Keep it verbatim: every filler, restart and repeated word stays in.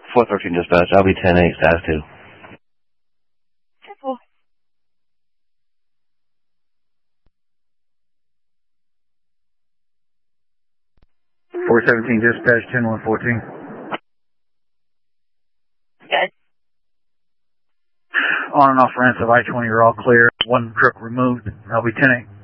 four thirteen dispatch, I'll be ten eight, status two. Careful. four seventeen dispatch, ten one fourteen. Good. On and off ramps of I twenty are all clear. One truck removed. I'll be ten eight.